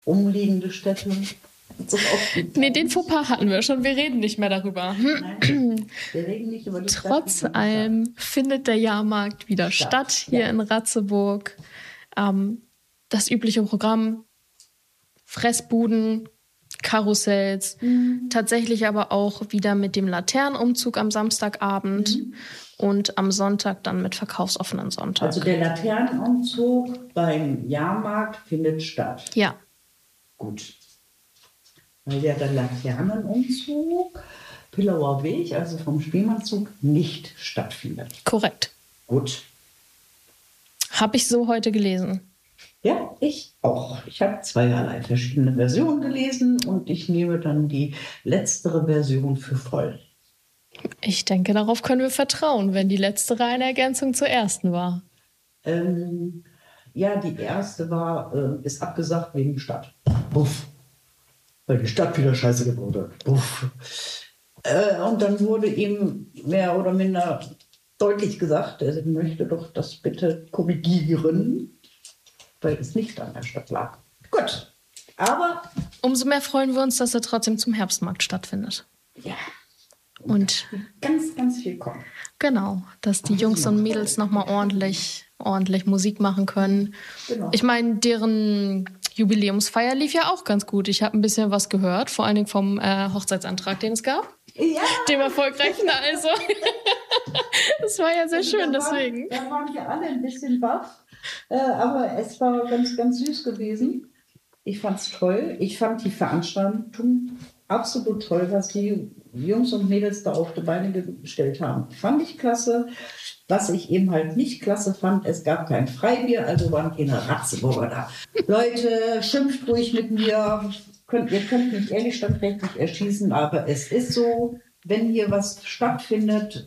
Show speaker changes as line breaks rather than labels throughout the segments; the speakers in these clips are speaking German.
umliegende Städte.
Nee, den Fauxpas hatten wir schon. Wir reden nicht mehr darüber.
Nein, wir reden nicht über die
Trotz allem findet der Jahrmarkt wieder statt hier in Ratzeburg. Das übliche Programm: Fressbuden, Karussells, tatsächlich aber auch wieder mit dem Laternenumzug am Samstagabend und am Sonntag dann mit verkaufsoffenen Sonntag.
Also der Laternenumzug beim Jahrmarkt findet statt?
Ja.
Gut. Weil ja der Laternenumzug Pillauer Weg, also vom Spielmannszug, nicht stattfindet.
Korrekt.
Gut.
Habe ich so heute gelesen.
Ja, ich auch. Ich habe zweierlei verschiedene Versionen gelesen und ich nehme dann die letztere Version für voll.
Ich denke, darauf können wir vertrauen, wenn die letztere eine Ergänzung zur ersten war.
Ja, die erste ist abgesagt wegen Stadt. Buff. Weil die Stadt wieder scheiße gebaut hat. Buff. Und dann wurde ihm mehr oder minder deutlich gesagt, er möchte doch das bitte korrigieren, weil es nicht an der Stadt lag. Gut, aber...
Umso mehr freuen wir uns, dass er trotzdem zum Herbstmarkt stattfindet.
Ja.
Und
ganz, ganz viel kommen.
Genau, dass die Jungs und Mädels nochmal ordentlich Musik machen können.
Genau.
Ich meine, deren Jubiläumsfeier lief ja auch ganz gut. Ich habe ein bisschen was gehört, vor allen Dingen vom Hochzeitsantrag, den es gab.
Ja.
Dem erfolgreichen also. Das war ja sehr schön, deswegen.
Da waren wir alle ein bisschen baff. Aber es war ganz, ganz süß gewesen. Ich fand es toll. Ich fand die Veranstaltung absolut toll, was die Jungs und Mädels da auf die Beine gestellt haben. Fand ich klasse. Was ich eben halt nicht klasse fand, es gab kein Freibier, also waren keine Ratzeburger da. Leute, schimpft ruhig mit mir. Ihr könnt mich ehrlich standrechtlich erschießen, aber es ist so, wenn hier was stattfindet,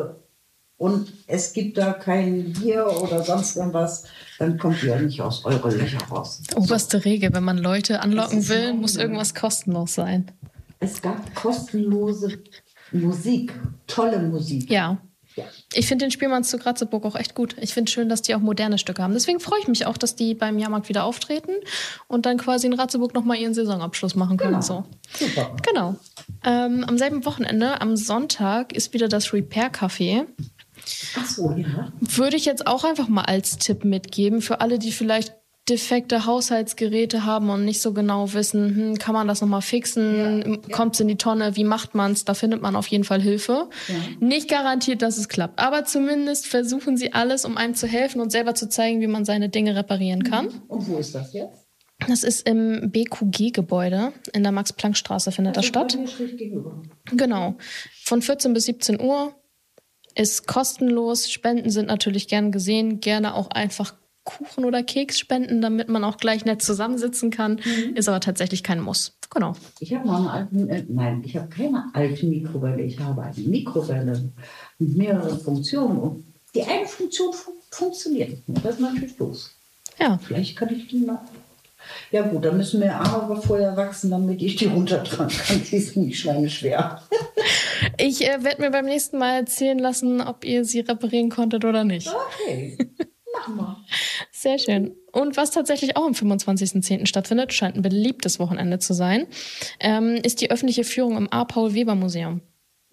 und es gibt da kein Bier oder sonst irgendwas, dann kommt ihr nicht aus euren Löcher raus.
Oberste Regel, wenn man Leute anlocken will, muss irgendwas kostenlos sein.
Es gab kostenlose Musik, tolle Musik.
Ja. Ich finde den Spielmannszug Ratzeburg auch echt gut. Ich finde schön, dass die auch moderne Stücke haben. Deswegen freue ich mich auch, dass die beim Jahrmarkt wieder auftreten und dann quasi in Ratzeburg nochmal ihren Saisonabschluss machen können.
Genau.
So.
Super.
Genau. Am selben Wochenende, am Sonntag, ist wieder das Repair Café.
Ach so, ja.
Würde ich jetzt auch einfach mal als Tipp mitgeben für alle, die vielleicht defekte Haushaltsgeräte haben und nicht so genau wissen, kann man das nochmal fixen, kommt es in die Tonne, wie macht man es, da findet man auf jeden Fall Hilfe. Ja. Nicht garantiert, dass es klappt, aber zumindest versuchen sie alles, um einem zu helfen und selber zu zeigen, wie man seine Dinge reparieren kann.
Und wo ist das jetzt?
Das ist im BQG-Gebäude in der Max-Planck-Straße findet das statt.
Gegenüber.
Genau, von 14 bis 17 Uhr, ist kostenlos, Spenden sind natürlich gern gesehen, gerne auch einfach Kuchen oder Keks spenden, damit man auch gleich nett zusammensitzen kann. Ist aber tatsächlich kein Muss. Genau.
Ich habe mal ich habe keine alte Mikrowelle. Ich habe eine Mikrowelle mit mehreren Funktionen. Und die eine Funktion funktioniert nicht mehr. Das ist natürlich los.
Ja.
Vielleicht kann ich die mal... Ja gut, dann müssen mir Arme vorher wachsen, damit ich die runtertragen kann. Die ist nicht schweineschwer.
Ich werde mir beim nächsten Mal erzählen lassen, ob ihr sie reparieren konntet oder nicht.
Okay. Machen wir.
Sehr schön. Und was tatsächlich auch am 25.10. stattfindet, scheint ein beliebtes Wochenende zu sein, ist die öffentliche Führung im A-Paul-Weber-Museum.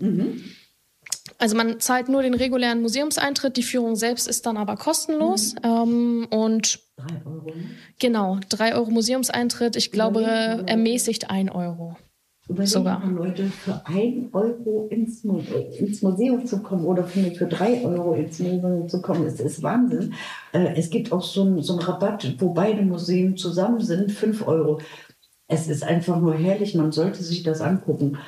Also man zahlt nur den regulären Museumseintritt, die Führung selbst ist dann aber kostenlos. Und
3 Euro.
Genau, 3 Euro Museumseintritt. Ich glaube, ermäßigt 1 Euro. Sogar.
Leute, für 1 Euro ins Museum zu kommen oder für 3 Euro ins Museum zu kommen, ist Wahnsinn. Es gibt auch so einen Rabatt, wo beide Museen zusammen sind, 5 Euro. Es ist einfach nur herrlich, man sollte sich das angucken.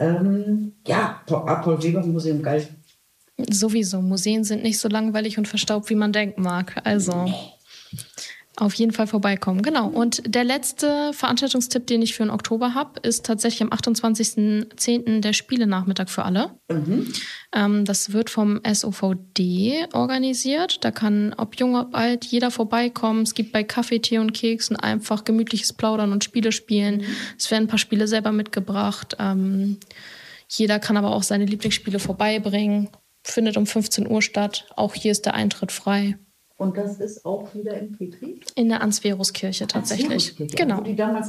Paul-Weber-Museum, geil.
Sowieso, Museen sind nicht so langweilig und verstaubt, wie man denken mag. Also... Auf jeden Fall vorbeikommen, genau. Und der letzte Veranstaltungstipp, den ich für den Oktober habe, ist tatsächlich am 28.10. der Spielenachmittag für alle. Das wird vom SOVD organisiert. Da kann, ob jung, ob alt, jeder vorbeikommen. Es gibt bei Kaffee, Tee und Keksen einfach gemütliches Plaudern und Spiele spielen. Es werden ein paar Spiele selber mitgebracht. Jeder kann aber auch seine Lieblingsspiele vorbeibringen. Findet um 15 Uhr statt. Auch hier ist der Eintritt frei.
Und das ist auch wieder in Petri?
In der Ansveruskirche tatsächlich.
Ansveruskirche,
Genau.
wo die damals